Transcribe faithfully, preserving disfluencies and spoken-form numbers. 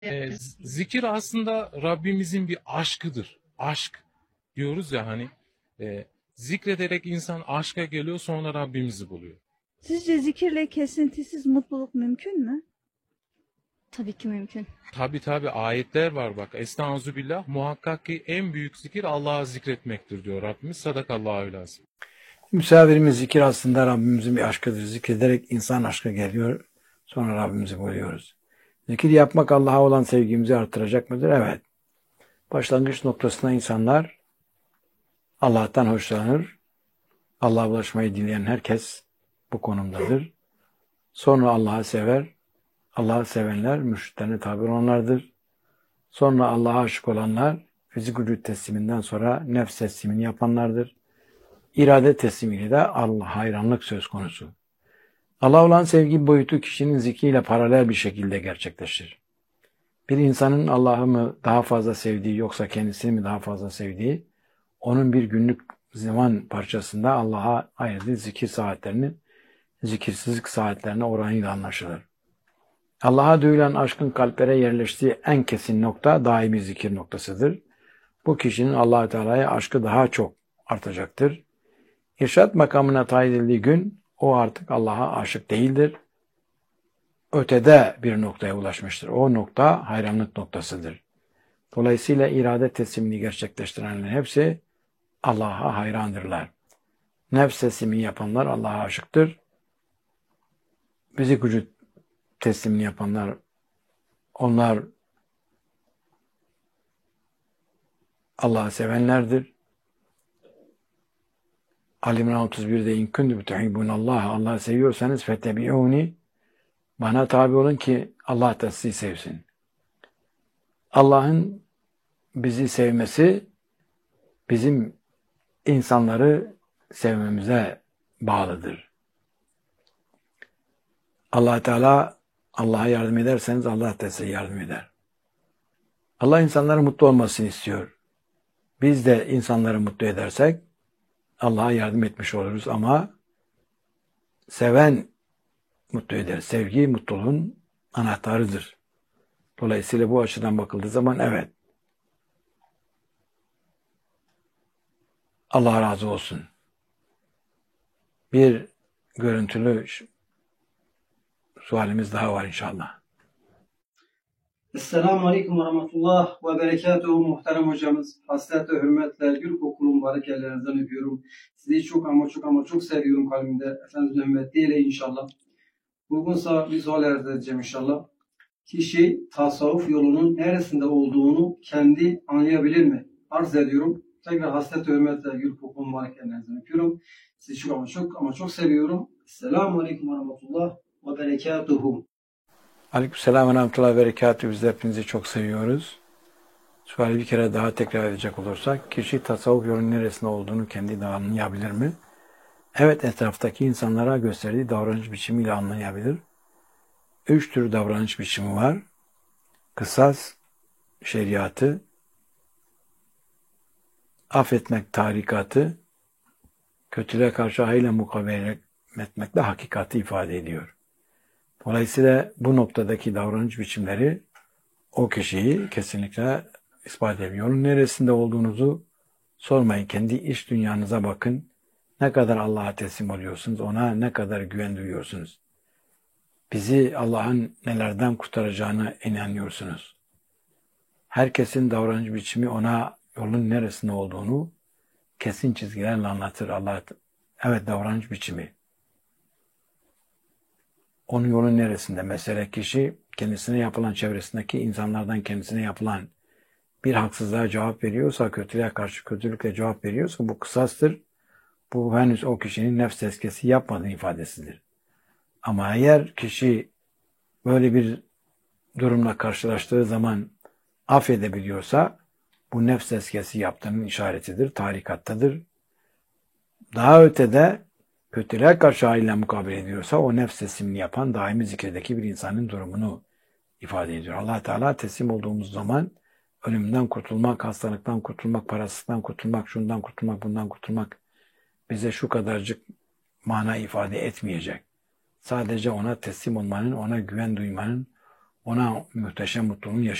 E, z- zikir aslında Rabbimizin bir aşkıdır. Aşk diyoruz ya hani e, zikrederek insan aşka geliyor sonra Rabbimizi buluyor. Sizce zikirle kesintisiz mutluluk mümkün mü? Tabii ki mümkün. Tabi tabi ayetler var bak. Estağfirullah muhakkak ki en büyük zikir Allah'a zikretmektir diyor Rabbimiz. Sadakallahü lazım. Misafirimiz zikir aslında Rabbimizin bir aşkıdır. Zikrederek insan aşkı geliyor. Sonra Rabbimizi buluyoruz. Zikir yapmak Allah'a olan sevgimizi artıracak mıdır? Evet. Başlangıç noktasında insanlar Allah'tan hoşlanır. Allah'a ulaşmayı dileyen herkes bu konumdadır. Sonra Allah'ı sever. Allah'ı sevenler mürşitlerine tabi olanlardır. Sonra Allah'a aşık olanlar fizik vücut tesliminden sonra nefs teslimini yapanlardır. İrade teslimiyle de Allah hayranlık söz konusu. Allah'a olan sevgi boyutu kişinin zikriyle paralel bir şekilde gerçekleşir. Bir insanın Allah'ı mı daha fazla sevdiği yoksa kendisini mi daha fazla sevdiği, onun bir günlük zaman parçasında Allah'a ayırdığı zikir saatlerini, zikirsizlik saatlerine oranıyla anlaşılır. Allah'a duyulan aşkın kalplere yerleştiği en kesin nokta daimi zikir noktasıdır. Bu kişinin Allah-u Teala'ya aşkı daha çok artacaktır. İrşad makamına tayin edildiği gün o artık Allah'a aşık değildir. Ötede bir noktaya ulaşmıştır. O nokta hayranlık noktasıdır. Dolayısıyla irade teslimini gerçekleştirenlerin hepsi Allah'a hayrandırlar. Nefs teslimini yapanlar Allah'a aşıktır. Fizik vücut teslimini yapanlar, onlar Allah'ı sevenlerdir. Ali İmran otuz birde in kuntum tuhibbunallah, Allah'ı seviyorsanız fettebi'uni, bana tabi olun ki Allah da sizi sevsin. Allah'ın bizi sevmesi bizim insanları sevmemize bağlıdır. Allah Teala Allah'a yardım ederseniz Allah da size yardım eder. Allah insanların mutlu olmasını istiyor. Biz de insanları mutlu edersek Allah'a yardım etmiş oluruz ama seven mutlu eder. Sevgi mutluluğun anahtarıdır. Dolayısıyla bu açıdan bakıldığı zaman evet. Allah razı olsun. Bir görüntülü sualimiz daha var inşallah. Esselamu Aleyküm ve Rahmetullah ve Berekatuhu muhterem hocamız. Hasretle, hürmetle, gül kokulu mübarek ellerinizden öpüyorum. Sizi çok ama çok ama çok seviyorum kalbimde. Efendimizin hürmetiyle inşallah. Uygunsa bir sual arz edeceğim inşallah. Kişi tasavvuf yolunun neresinde olduğunu kendi anlayabilir mi? Arz ediyorum. Tekrar hasretle, hürmetle, gül kokulu mübarek ellerinizden öpüyorum. Sizi çok ama çok ama çok seviyorum. Esselamu Aleyküm ve Rahmetullah ve Berekatuhu. Aleykümselam ve rahmetullahi ve berekatuhu. Biz de hepinizi çok seviyoruz. Suali bir kere daha tekrar edecek olursak, kişi tasavvuf yolunun neresinde olduğunu kendi de anlayabilir mi? Evet, etraftaki insanlara gösterdiği davranış biçimiyle anlayabilir. Üç tür davranış biçimi var. Kısas şeriatı, affetmek tarikatı, kötülüğe karşı hayırla mukabele etmekle hakikati ifade ediyor. Dolayısıyla bu noktadaki davranış biçimleri o kişiyi kesinlikle ispat ediyor. Yolun neresinde olduğunuzu sormayın. Kendi iç dünyanıza bakın. Ne kadar Allah'a teslim oluyorsunuz, ona ne kadar güven duyuyorsunuz. Bizi Allah'ın nelerden kurtaracağına inanıyorsunuz. Herkesin davranış biçimi ona yolun neresinde olduğunu kesin çizgilerle anlatır Allah. Evet, davranış biçimi. Onun yolun neresinde? Mesela kişi kendisine yapılan, çevresindeki insanlardan kendisine yapılan bir haksızlığa cevap veriyorsa, kötülüğe karşı kötülükle cevap veriyorsa bu kısastır. Bu henüz o kişinin nefs tezkiyesi yapmadığı ifadesidir. Ama eğer kişi böyle bir durumla karşılaştığı zaman affedebiliyorsa bu nefs tezkiyesi yaptığının işaretidir, tarikattadır. Daha ötede kötülüğe karşı haliyle mukabele ediyorsa o nefs teslimini yapan daimi zikirdeki bir insanın durumunu ifade ediyor. Allah Teala teslim olduğumuz zaman ölümden kurtulmak, hastalıktan kurtulmak, parasızlıktan kurtulmak, şundan kurtulmak, bundan kurtulmak bize şu kadarcık mana ifade etmeyecek. Sadece ona teslim olmanın, ona güven duymanın, ona muhteşem mutluluğun